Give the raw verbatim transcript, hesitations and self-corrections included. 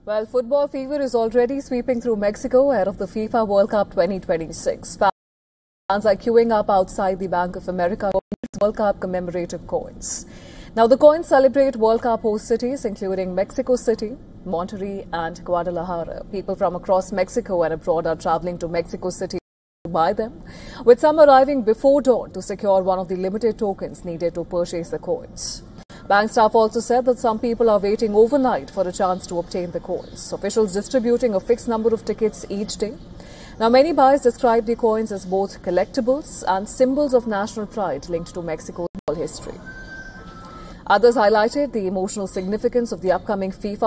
Well, football fever is already sweeping through Mexico ahead of the FIFA World Cup twenty twenty-six. Fans are queuing up outside the Bank of America World Cup commemorative coins. Now, the coins celebrate World Cup host cities, including Mexico City, Monterrey and Guadalajara. People from across Mexico and abroad are traveling to Mexico City to buy them, with some arriving before dawn to secure one of the limited tokens needed to purchase the coins. Bank staff also said that some people are waiting overnight for a chance to obtain the coins. Officials distributing a fixed number of tickets each day. Now, many buyers describe the coins as both collectibles and symbols of national pride linked to Mexico's history. Others highlighted the emotional significance of the upcoming FIFA